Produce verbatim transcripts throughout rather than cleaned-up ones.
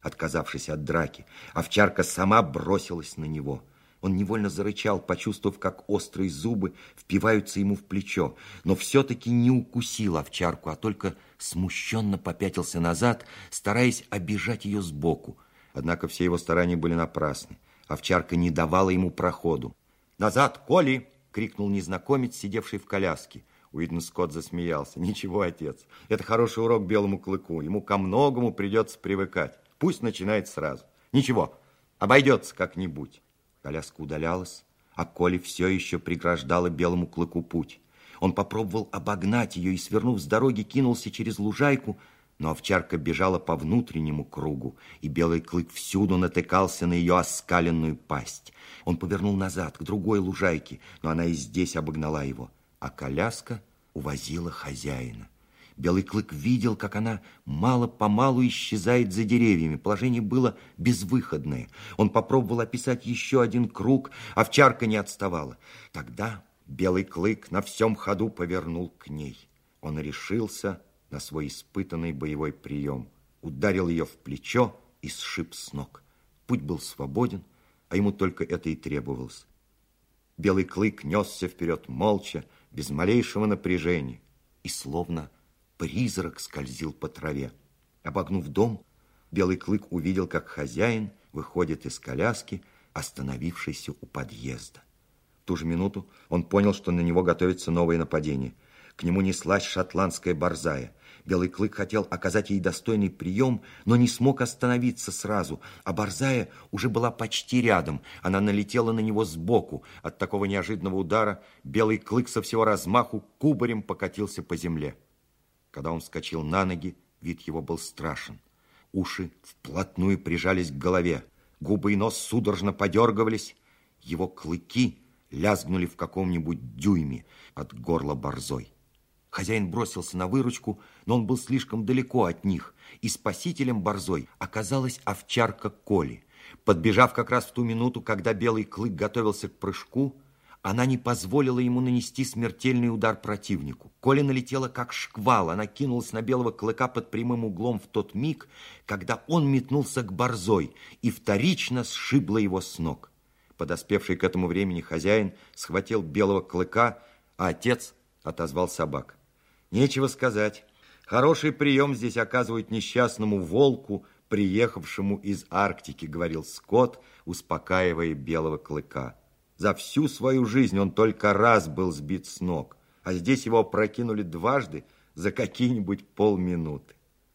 Отказавшись от драки, овчарка сама бросилась на него. Он невольно зарычал, почувствовав, как острые зубы впиваются ему в плечо, но все-таки не укусил овчарку, а только смущенно попятился назад, стараясь обижать ее сбоку. Однако все его старания были напрасны. Овчарка не давала ему проходу. «Назад, Коли!» — крикнул незнакомец, сидевший в коляске. Уидон Скотт засмеялся. «Ничего, отец, это хороший урок белому клыку. Ему ко многому придется привыкать. Пусть начинает сразу. Ничего, обойдется как-нибудь». Коляска удалялась, а Коли все еще преграждала белому клыку путь. Он попробовал обогнать ее и, свернув с дороги, кинулся через лужайку, но овчарка бежала по внутреннему кругу, и белый клык всюду натыкался на ее оскаленную пасть. Он повернул назад, к другой лужайке, но она и здесь обогнала его, а коляска увозила хозяина. Белый клык видел, как она мало-помалу исчезает за деревьями. Положение было безвыходное. Он попробовал описать еще один круг, овчарка не отставала. Тогда белый клык на всем ходу повернул к ней. Он решился на свой испытанный боевой прием. Ударил ее в плечо и сшиб с ног. Путь был свободен, а ему только это и требовалось. Белый клык несся вперед молча, без малейшего напряжения, и словно призрак скользил по траве. Обогнув дом, белый клык увидел, как хозяин выходит из коляски, остановившейся у подъезда. В ту же минуту он понял, что на него готовится новое нападение. К нему неслась шотландская борзая. Белый клык хотел оказать ей достойный прием, но не смог остановиться сразу, а борзая уже была почти рядом. Она налетела на него сбоку. От такого неожиданного удара белый клык со всего размаху кубарем покатился по земле. Когда он вскочил на ноги, вид его был страшен. Уши вплотную прижались к голове, губы и нос судорожно подергивались, его клыки лязгнули в каком-нибудь дюйме от горла борзой. Хозяин бросился на выручку, но он был слишком далеко от них, и спасителем борзой оказалась овчарка Коли. Подбежав как раз в ту минуту, когда белый клык готовился к прыжку, она не позволила ему нанести смертельный удар противнику. Коля налетела как шквал, она кинулась на белого клыка под прямым углом в тот миг, когда он метнулся к борзой и вторично сшибла его с ног. Подоспевший к этому времени хозяин схватил белого клыка, а отец отозвал собак. Нечего сказать, хороший прием здесь оказывают несчастному волку, приехавшему из Арктики, говорил Скотт, успокаивая белого клыка. За всю свою жизнь он только раз был сбит с ног, а здесь его опрокинули дважды за какие-нибудь полминуты.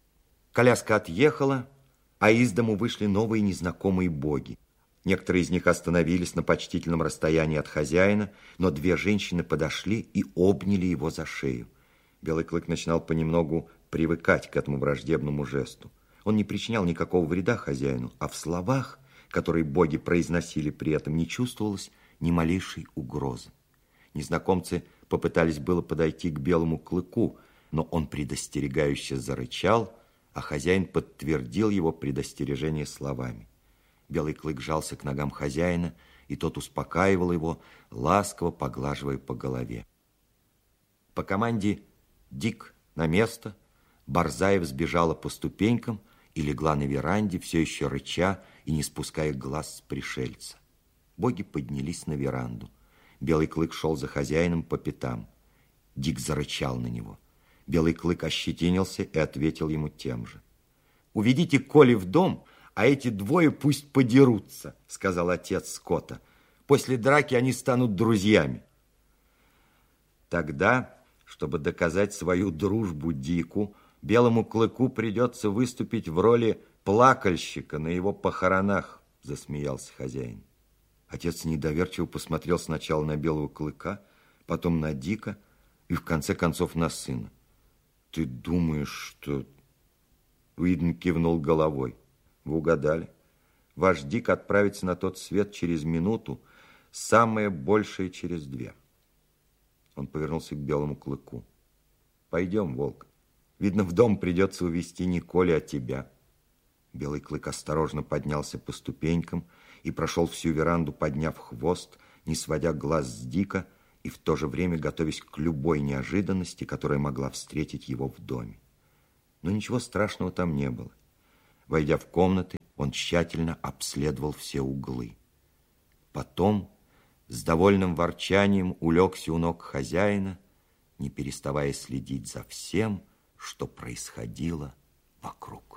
Коляска отъехала, а из дому вышли новые незнакомые боги. Некоторые из них остановились на почтительном расстоянии от хозяина, но две женщины подошли и обняли его за шею. Белый клык начинал понемногу привыкать к этому враждебному жесту. Он не причинял никакого вреда хозяину, а в словах, которые боги произносили при этом, не чувствовалось ни малейшей угрозы. Незнакомцы попытались было подойти к белому клыку, но он предостерегающе зарычал, а хозяин подтвердил его предостережение словами. Белый клык жался к ногам хозяина, и тот успокаивал его, ласково поглаживая по голове. По команде «Дик, на место!» борзая взбежала по ступенькам и легла на веранде, все еще рыча и не спуская глаз с пришельца. Боги поднялись на веранду. Белый клык шел за хозяином по пятам. Дик зарычал на него. Белый клык ощетинился и ответил ему тем же. «Уведите Коли в дом, а эти двое пусть подерутся», сказал отец Скотта. «После драки они станут друзьями». Тогда, чтобы доказать свою дружбу Дику, белому клыку придется выступить в роли плакальщика на его похоронах, засмеялся хозяин. Отец недоверчиво посмотрел сначала на белого клыка, потом на Дика и в конце концов на сына. «Ты думаешь, что...» Уидон кивнул головой. «Вы угадали. Ваш Дик отправится на тот свет через минуту, самое большее через две». Он повернулся к белому клыку. «Пойдем, волк. Видно, в дом придется увезти не Коли, а тебя». Белый клык осторожно поднялся по ступенькам и прошел всю веранду, подняв хвост, не сводя глаз с Дика и в то же время готовясь к любой неожиданности, которая могла встретить его в доме. Но ничего страшного там не было. Войдя в комнаты, он тщательно обследовал все углы. Потом с довольным ворчанием улегся у ног хозяина, не переставая следить за всем, что происходило вокруг.